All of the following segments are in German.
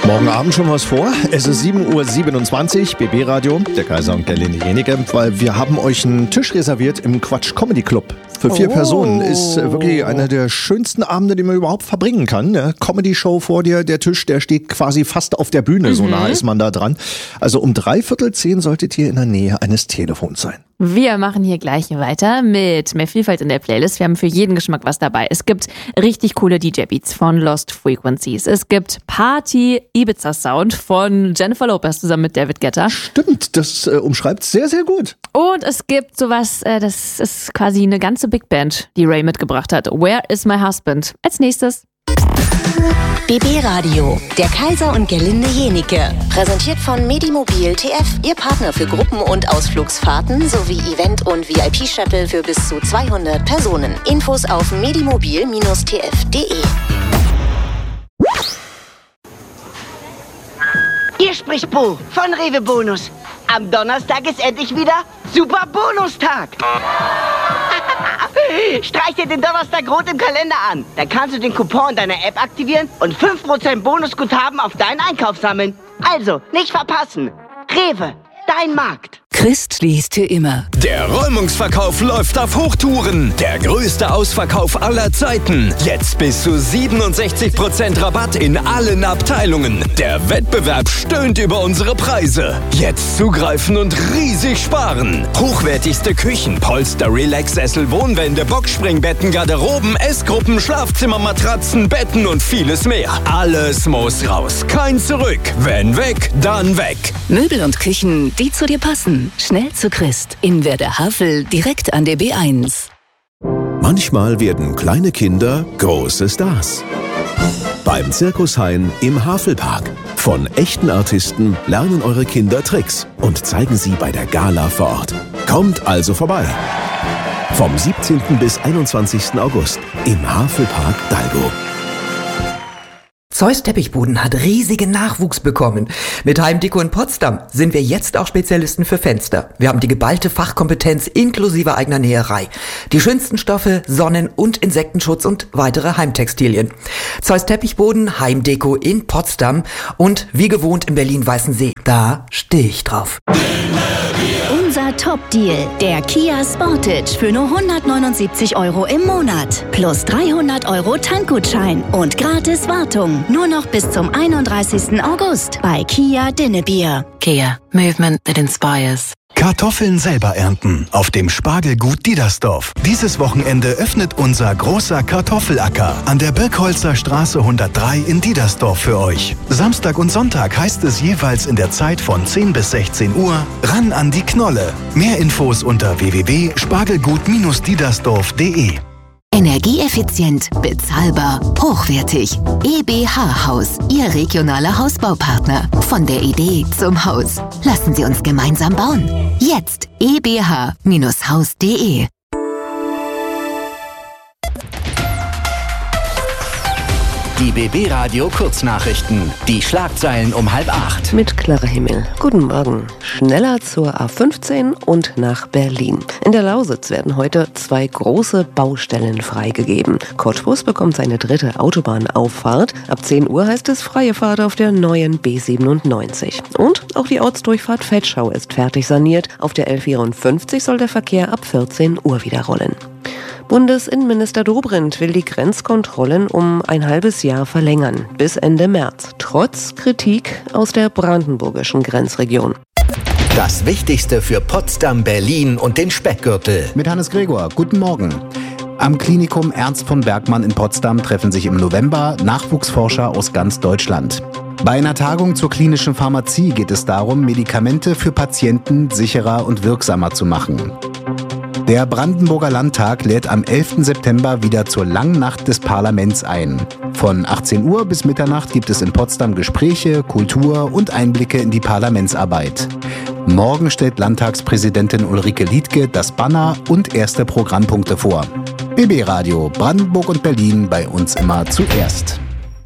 Morgen Abend schon was vor. Es ist 7:27 Uhr, BB Radio, der Kaiser und Gerlinde Jenike, weil wir haben euch einen Tisch reserviert im Quatsch Comedy Club. Für 4 Personen ist wirklich einer der schönsten Abende, die man überhaupt verbringen kann. Ne? Comedy-Show vor dir, der Tisch, der steht quasi fast auf der Bühne, so nah ist man da dran. Also um 9:45 solltet ihr in der Nähe eines Telefons sein. Wir machen hier gleich weiter mit mehr Vielfalt in der Playlist. Wir haben für jeden Geschmack was dabei. Es gibt richtig coole DJ-Beats von Lost Frequencies. Es gibt Party-Ibiza-Sound von Jennifer Lopez zusammen mit David Guetta. Stimmt, das umschreibt sehr, sehr gut. Und es gibt sowas, das ist quasi eine ganze Big Band, die Ray mitgebracht hat. Where is my husband? Als nächstes. BB Radio, der Kaiser und Gerlinde Jenike. Präsentiert von Medimobil TF, Ihr Partner für Gruppen- und Ausflugsfahrten sowie Event- und VIP-Shuttle für bis zu 200 Personen. Infos auf medimobil-tf.de. Hier spricht Bo von Rewe Bonus. Am Donnerstag ist endlich wieder Super Bonustag. Streich dir den Donnerstag rot im Kalender an. Dann kannst du den Coupon in deiner App aktivieren und 5% Bonusguthaben auf deinen Einkauf sammeln. Also, nicht verpassen. Rewe, dein Markt. Christ liest hier immer. Der Räumungsverkauf läuft auf Hochtouren. Der größte Ausverkauf aller Zeiten. Jetzt bis zu 67% Rabatt in allen Abteilungen. Der Wettbewerb stöhnt über unsere Preise. Jetzt zugreifen und riesig sparen. Hochwertigste Küchen, Polster, Relax-Sessel, Wohnwände, Boxspringbetten, Garderoben, Essgruppen, Schlafzimmermatratzen, Betten und vieles mehr. Alles muss raus. Kein Zurück. Wenn weg, dann weg. Möbel und Küchen, die zu dir passen. Schnell zu Christ in Werder Havel, direkt an der B1. Manchmal werden kleine Kinder große Stars. Beim Circus Hein im Havelpark. Von echten Artisten lernen eure Kinder Tricks und zeigen sie bei der Gala vor Ort. Kommt also vorbei. Vom 17. bis 21. August im Havelpark Dalgo. Zeus Teppichboden hat riesigen Nachwuchs bekommen. Mit Heimdeko in Potsdam sind wir jetzt auch Spezialisten für Fenster. Wir haben die geballte Fachkompetenz inklusive eigener Näherei. Die schönsten Stoffe, Sonnen- und Insektenschutz und weitere Heimtextilien. Zeus Teppichboden, Heimdeko in Potsdam und wie gewohnt in Berlin-Weißensee. Da stehe ich drauf. Unser Top-Deal, der Kia Sportage für nur 179 € im Monat. Plus 300 € Tankgutschein und gratis Wartung. Nur noch bis zum 31. August bei Kia Dinnebier. Kia, movement that inspires. Kartoffeln selber ernten auf dem Spargelgut Diedersdorf. Dieses Wochenende öffnet unser großer Kartoffelacker an der Birkholzer Straße 103 in Diedersdorf für euch. Samstag und Sonntag heißt es jeweils in der Zeit von 10 bis 16 Uhr ran an die Knolle. Mehr Infos unter www.spargelgut-diedersdorf.de. Energieeffizient, bezahlbar, hochwertig. EBH Haus, Ihr regionaler Hausbaupartner. Von der Idee zum Haus. Lassen Sie uns gemeinsam bauen. Jetzt ebh-haus.de. Die BB Radio Kurznachrichten. Die Schlagzeilen um 7:30. Mit Clara Himmel. Guten Morgen. Schneller zur A15 und nach Berlin. In der Lausitz werden heute 2 große Baustellen freigegeben. Cottbus bekommt seine 3. Autobahnauffahrt. Ab 10 Uhr heißt es freie Fahrt auf der neuen B97. Und auch die Ortsdurchfahrt Vetschau ist fertig saniert. Auf der L54 soll der Verkehr ab 14 Uhr wieder rollen. Bundesinnenminister Dobrindt will die Grenzkontrollen um ein halbes Jahr verlängern, bis Ende März, trotz Kritik aus der brandenburgischen Grenzregion. Das Wichtigste für Potsdam, Berlin und den Speckgürtel. Mit Hannes Gregor, guten Morgen. Am Klinikum Ernst von Bergmann in Potsdam treffen sich im November Nachwuchsforscher aus ganz Deutschland. Bei einer Tagung zur klinischen Pharmazie geht es darum, Medikamente für Patienten sicherer und wirksamer zu machen. Der Brandenburger Landtag lädt am 11. September wieder zur Langnacht des Parlaments ein. Von 18 Uhr bis Mitternacht gibt es in Potsdam Gespräche, Kultur und Einblicke in die Parlamentsarbeit. Morgen stellt Landtagspräsidentin Ulrike Liedtke das Banner und erste Programmpunkte vor. BB Radio, Brandenburg und Berlin, bei uns immer zuerst.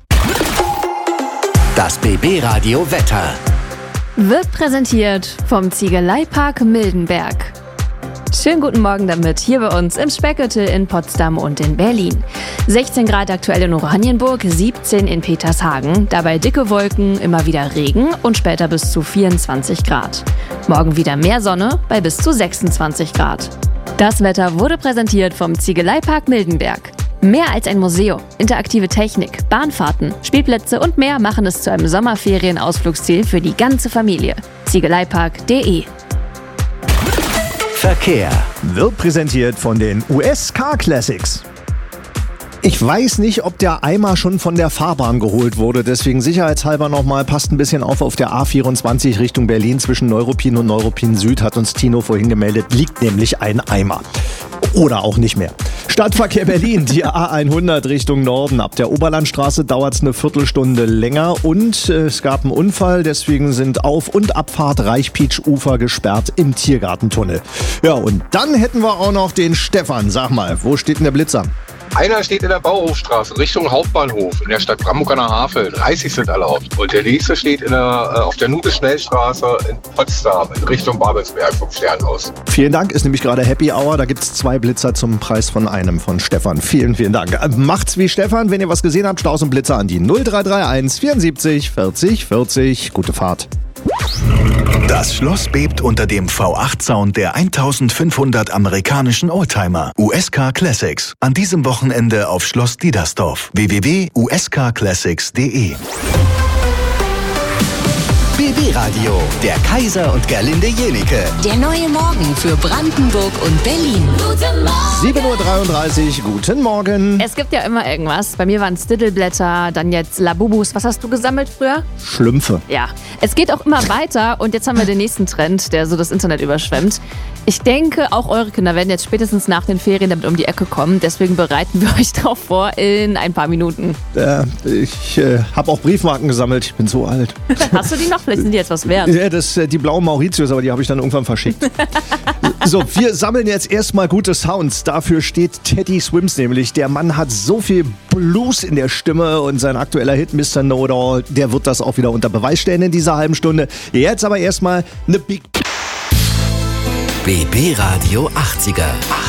Das BB Radio Wetter wird präsentiert vom Ziegeleipark Mildenberg. Schönen guten Morgen damit hier bei uns im Speckgürtel in Potsdam und in Berlin. 16 Grad aktuell in Oranienburg, 17 in Petershagen. Dabei dicke Wolken, immer wieder Regen und später bis zu 24 Grad. Morgen wieder mehr Sonne bei bis zu 26 Grad. Das Wetter wurde präsentiert vom Ziegeleipark Mildenberg. Mehr als ein Museum, interaktive Technik, Bahnfahrten, Spielplätze und mehr machen es zu einem Sommerferienausflugsziel für die ganze Familie. Ziegeleipark.de. Verkehr wird präsentiert von den US Car Classics. Ich weiß nicht, ob der Eimer schon von der Fahrbahn geholt wurde, deswegen sicherheitshalber nochmal, passt ein bisschen auf der A24 Richtung Berlin zwischen Neuruppin und Neuruppin Süd, hat uns Tino vorhin gemeldet, liegt nämlich ein Eimer. Oder auch nicht mehr. Stadtverkehr Berlin, die A100 Richtung Norden. Ab der Oberlandstraße dauert es eine Viertelstunde länger und es gab einen Unfall, deswegen sind Auf- und Abfahrt Reichpietsch-Ufer gesperrt im Tiergartentunnel. Ja, und dann hätten wir auch noch den Stefan. Sag mal, wo steht denn der Blitzer? Einer steht in der Bauhofstraße Richtung Hauptbahnhof in der Stadt Brandenburg an der Havel. 30 sind erlaubt. Und der nächste steht auf der Nube-Schnellstraße in Potsdam in Richtung Babelsberg vom Sternhaus. Vielen Dank, ist nämlich gerade Happy Hour. Da gibt es 2 Blitzer zum Preis von einem von Stefan. Vielen, vielen Dank. Macht's wie Stefan, wenn ihr was gesehen habt, Staus und Blitzer an die 0331 74 40 40. Gute Fahrt. Das Schloss bebt unter dem V8-Sound der 1500 amerikanischen Oldtimer. US Car Classics. An diesem Wochenende auf Schloss Diedersdorf. www.uscarclassics.de. BB Radio, der Kaiser und Gerlinde Jenike. Der neue Morgen für Brandenburg und Berlin. Guten Morgen. 7.33 Uhr, guten Morgen. Es gibt ja immer irgendwas. Bei mir waren es Diddleblätter, dann jetzt Labubus. Was hast du gesammelt früher? Schlümpfe. Ja, es geht auch immer weiter und jetzt haben wir den nächsten Trend, der so das Internet überschwemmt. Ich denke, auch eure Kinder werden jetzt spätestens nach den Ferien damit um die Ecke kommen. Deswegen bereiten wir euch drauf vor in ein paar Minuten. Ich habe auch Briefmarken gesammelt. Ich bin so alt. Hast du die noch? Vielleicht sind die jetzt was wert. Ja, die blauen Mauritius, aber die habe ich dann irgendwann verschickt. So, wir sammeln jetzt erstmal gute Sounds. Dafür steht Teddy Swims nämlich. Der Mann hat so viel Blues in der Stimme und sein aktueller Hit Mr. Know-It-All, der wird das auch wieder unter Beweis stellen in dieser halben Stunde. Jetzt aber erstmal eine Big... BB Radio 80er.